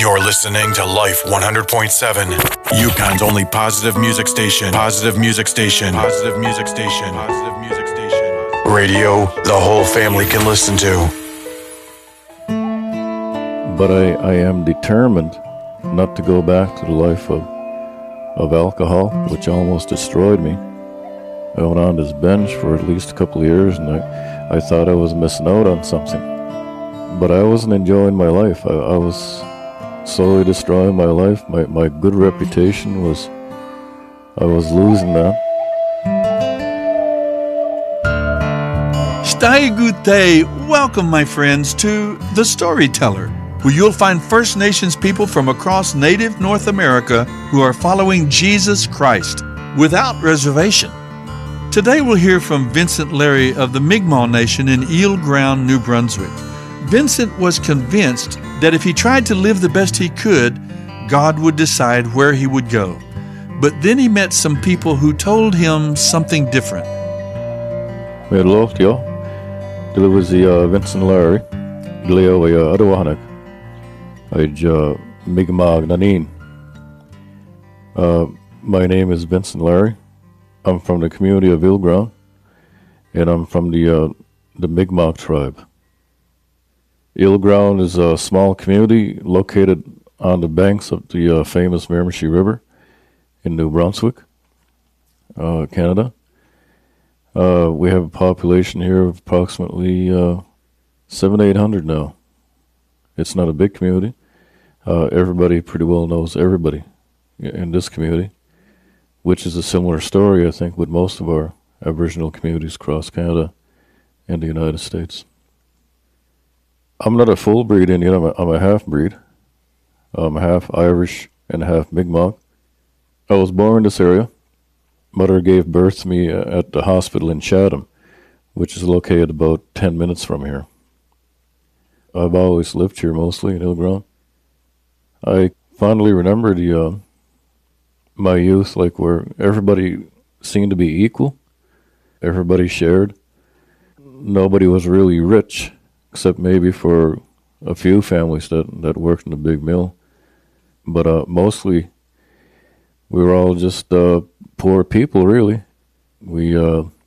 You're listening to Life 100.7, Yukon's only positive music station. Positive music station. Positive music station. Positive music station. Radio the whole family can listen to. But I am determined not to go back to the life of alcohol, which almost destroyed me. I went on this binge for at least a couple of years, and I thought I was missing out on something. But I wasn't enjoying my life. I was slowly destroying my life. My good reputation I was losing that. Stai Gute, welcome my friends to The Storyteller, where you'll find First Nations people from across native North America who are following Jesus Christ without reservation. Today we'll hear from Vincent Larry of the Mi'kmaq Nation in Eel Ground, New Brunswick. Vincent was convinced that if he tried to live the best he could, God would decide where he would go. But then he met some people who told him something different. Hello, Dil was the Vincent Larry, Leo Adawahanak, Mi'kmaq Nanin. My name is Vincent Larry. I'm from the community of Eel Ground, and I'm from the Mi'kmaq tribe. Eel Ground is a small community located on the banks of the famous Miramichi River in New Brunswick, Canada. We have a population here of approximately 700-800 now. It's not a big community. Everybody pretty well knows everybody in this community, which is a similar story, I think, with most of our Aboriginal communities across Canada and the United States. I'm not a full-breed Indian. I'm a half-breed. I'm half Irish and half Mi'kmaq. I was born in this area. Mother gave birth to me at the hospital in Chatham, which is located about 10 minutes from here. I've always lived here mostly in Eel Ground. I fondly remember my youth, like where everybody seemed to be equal. Everybody shared. Nobody was really rich, except maybe for a few families that worked in the big mill. But mostly, we were all just poor people, really. We,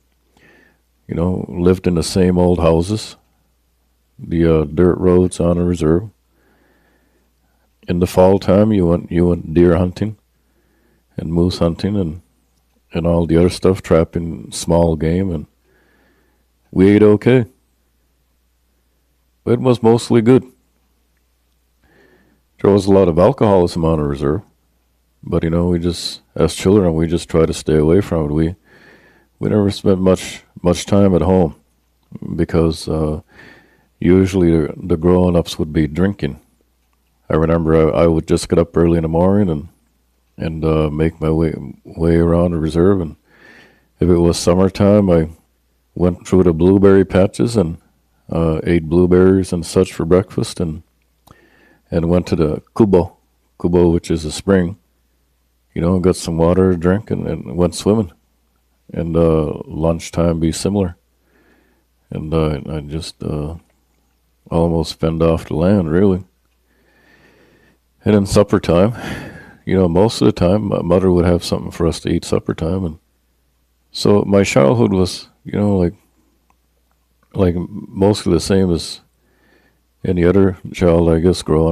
lived in the same old houses, the dirt roads on a reserve. In the fall time, you went deer hunting and moose hunting and all the other stuff, trapping small game, and we ate okay. It was mostly good. There was a lot of alcoholism on a reserve, but we just, as children, we just try to stay away from it. We never spent much time at home because usually the grown-ups would be drinking. I remember I would just get up early in the morning and make my way around the reserve, and if it was summertime, I went through the blueberry patches and ate blueberries and such for breakfast, and went to the Kubo, which is a spring, got some water to drink and went swimming. And lunchtime be similar. And I just almost fend off the land, really. And then supper time, most of the time, my mother would have something for us to eat supper time. And so my childhood was, like mostly the same as any other child, I guess, growing